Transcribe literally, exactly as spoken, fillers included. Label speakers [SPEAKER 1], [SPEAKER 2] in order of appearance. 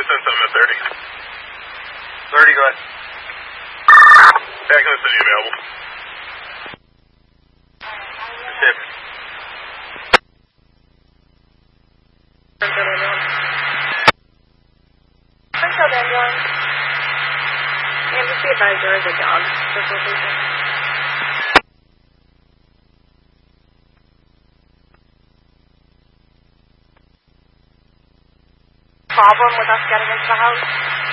[SPEAKER 1] since I'm at thirty.
[SPEAKER 2] thirty, go ahead.
[SPEAKER 1] Back in the city available.
[SPEAKER 2] Tip.
[SPEAKER 3] Central ambulance. And just be advised there is a dog dislocation. Problem with us getting into the house?